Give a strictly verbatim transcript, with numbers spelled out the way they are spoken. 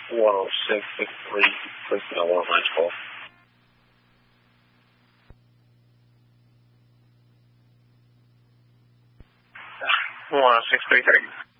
one oh six six three, please no one nine twelve. one oh six three three.